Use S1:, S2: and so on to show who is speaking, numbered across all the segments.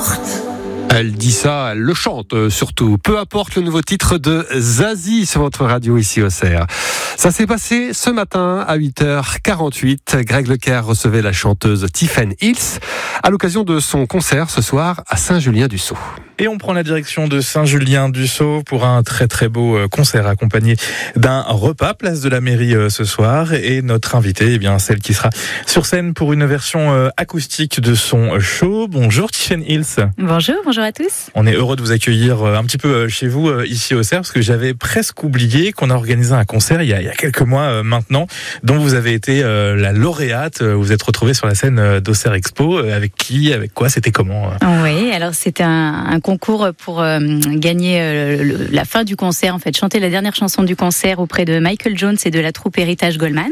S1: importe.
S2: Elle dit ça, elle le chante surtout. Peu importe le nouveau titre de Zazie sur votre radio ici au CER. Ça s'est passé ce matin à 8h48. Greg Leclerc recevait la chanteuse Tiffen Hills à l'occasion de son concert ce soir à Saint-Julien-du-Sault.
S3: Et on prend la direction de Saint-Julien-du-Sault pour un très très beau concert accompagné d'un repas place de la mairie ce soir. Et notre invitée, celle qui sera sur scène pour une version acoustique de son show. Bonjour Tiffen Hills.
S4: Bonjour à tous.
S3: On est heureux de vous accueillir un petit peu chez vous ici au CER parce que j'avais presque oublié qu'on a organisé un concert il y a quelques mois maintenant dont vous avez été la lauréate. Vous êtes retrouvée sur la scène d'Auxerre Expo. Avec qui, avec quoi, c'était comment?
S4: Oui, alors c'était un concours pour gagner la fin du concert, en fait, chanter la dernière chanson du concert auprès de Michael Jones et de la troupe Héritage Goldman.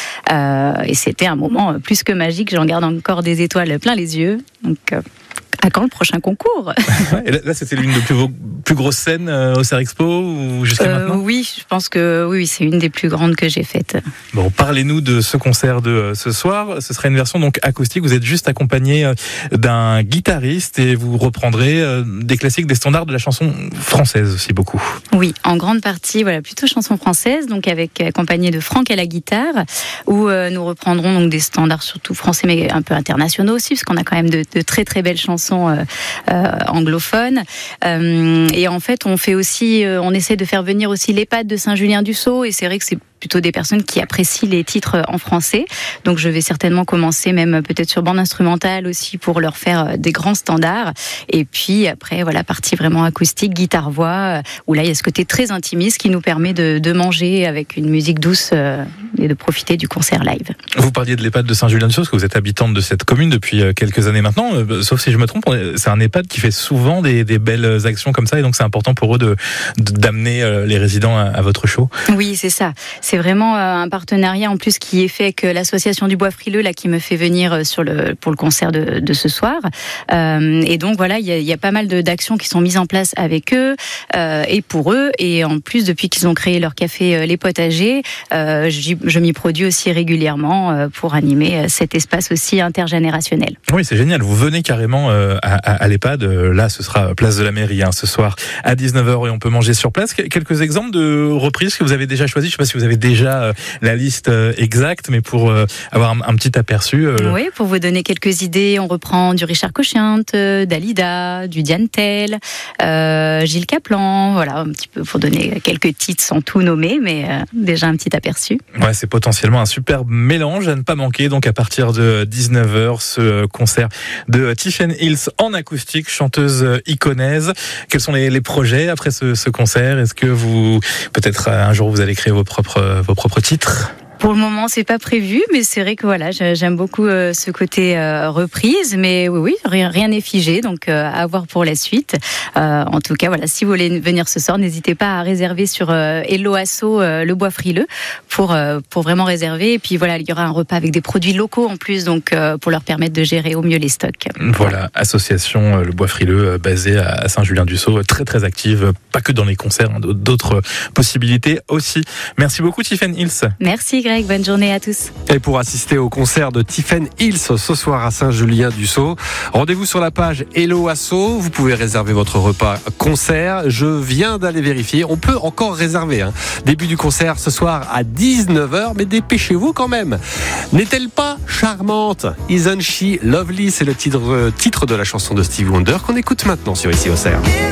S4: Et c'était un moment plus que magique, j'en garde encore des étoiles plein les yeux. Donc, à quand le prochain concours?
S3: Et là, c'était l'une des plus grosses scènes au CER Expo ou jusqu'à maintenant?
S4: Oui, je pense que oui, c'est une des plus grandes que j'ai faites.
S3: Bon, parlez-nous de ce concert de ce soir. Ce sera une version donc acoustique. Vous êtes juste accompagné d'un guitariste et vous reprendrez des classiques, des standards de la chanson française aussi beaucoup.
S4: Oui, en grande partie, plutôt chanson française, donc accompagné de Franck à la guitare, où nous reprendrons donc des standards surtout français mais un peu internationaux aussi, parce qu'on a quand même de très très belles chansons anglophones. Et en fait, on essaie de faire venir aussi l'EHPAD de Saint-Julien-du-Sault, et c'est vrai que c'est plutôt des personnes qui apprécient les titres en français. Donc je vais certainement commencer même peut-être sur bande instrumentale aussi pour leur faire des grands standards. Et puis après, partie vraiment acoustique, guitare-voix, où là il y a ce côté très intimiste qui nous permet de manger avec une musique douce et de profiter du concert live.
S3: Vous parliez de l'EHPAD de Saint-Julien-du-Sault, parce que vous êtes habitante de cette commune depuis quelques années maintenant. Sauf si je me trompe, c'est un EHPAD qui fait souvent des belles actions comme ça, et donc c'est important pour eux d'amener les résidents à votre show.
S4: Oui, c'est ça. C'est vraiment un partenariat en plus qui est fait avec l'association du Bois Frileux là, qui me fait venir pour le concert de ce soir. Et donc il y a pas mal d'actions qui sont mises en place avec eux et pour eux. Et en plus, depuis qu'ils ont créé leur café Les Potagers, je m'y produis aussi régulièrement pour animer cet espace aussi intergénérationnel.
S3: Oui, c'est génial. Vous venez carrément à l'EHPAD. Là, ce sera place de la mairie ce soir à 19h et on peut manger sur place. Quelques exemples de reprises que vous avez déjà choisies. Je ne sais pas si vous avez déjà la liste exacte, mais pour avoir un petit aperçu.
S4: Oui, pour vous donner quelques idées, on reprend du Richard Cochiinte, Dalida, du Diane Tell, Gilles Caplan, un petit peu pour donner quelques titres sans tout nommer, mais déjà un petit aperçu.
S3: Ouais, c'est potentiellement un superbe mélange à ne pas manquer. Donc à partir de 19h, ce concert de Tiffen Hills en acoustique, chanteuse iconaise. Quels sont les projets après ce concert? Est-ce que peut-être un jour vous allez créer vos propres titres?
S4: Pour le moment, c'est pas prévu, mais c'est vrai que j'aime beaucoup ce côté reprise. Mais oui, rien n'est figé, donc à voir pour la suite. En tout cas, si vous voulez venir ce soir, n'hésitez pas à réserver sur Hello Asso le Bois Frileux pour vraiment réserver. Et puis il y aura un repas avec des produits locaux en plus, donc pour leur permettre de gérer au mieux les stocks.
S3: Voilà, association le Bois Frileux basée à Saint-Julien-du-Sault, très très active, pas que dans les concerts, d'autres possibilités aussi. Merci beaucoup Tiffen Hills.
S4: Merci Greg. Bonne journée à tous.
S2: Et pour assister au concert de Tiffen Hills ce soir à Saint-Julien-du-Sault, rendez-vous sur la page Hello Asso. Vous pouvez réserver votre repas concert. Je viens d'aller vérifier. On peut encore réserver. Début du concert ce soir à 19h, mais dépêchez-vous quand même. N'est-elle pas charmante? Isn't she lovely? C'est le titre de la chanson de Stevie Wonder qu'on écoute maintenant sur Ici au CER.